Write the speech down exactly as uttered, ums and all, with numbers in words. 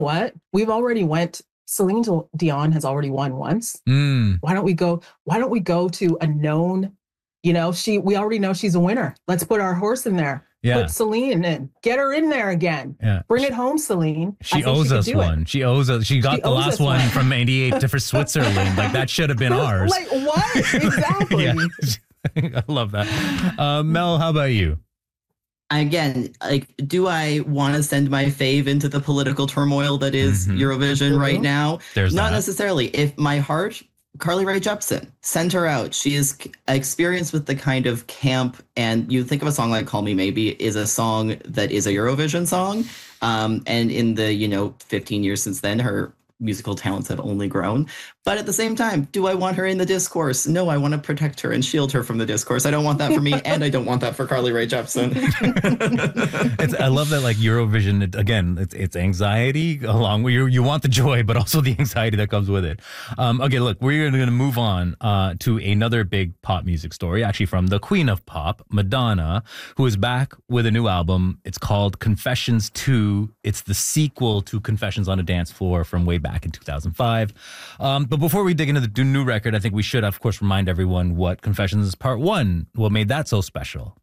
what? We've already went. Celine Dion has already won once. Mm. Why don't we go? Why don't we go to a known? You know, she. We already know she's a winner. Let's put our horse in there. Yeah. Put Celine in. Get her in there again. Yeah. Bring it home, Celine. She owes she us one. It. She owes us. She got she the last one, one from eighty-eight to for Switzerland. Like that should have been ours. Like what? Exactly. I love that. Uh, Mel, how about you? Again, like, do I want to send my fave into the political turmoil that is mm-hmm. Eurovision mm-hmm. right now? There's not that. necessarily. If my heart, Carly Rae Jepsen, send her out. She is experienced with the kind of camp, and you think of a song like "Call Me Maybe" is a song that is a Eurovision song, um, and in the you know fifteen years since then, her musical talents have only grown. But at the same time, do I want her in the discourse? No, I want to protect her and shield her from the discourse. I don't want that for me, and I don't want that for Carly Rae Jepsen. it's, I love that, like, Eurovision, it, again, it's, it's anxiety along with you. You want the joy, but also the anxiety that comes with it. Um, okay, look, we're going to move on uh, to another big pop music story, actually from the queen of pop, Madonna, who is back with a new album. It's called Confessions two. It's the sequel to Confessions on a Dance Floor from way back in two thousand five. Um, But before we dig into the new record, I think we should, of course, remind everyone what Confessions Part One, what made that so special.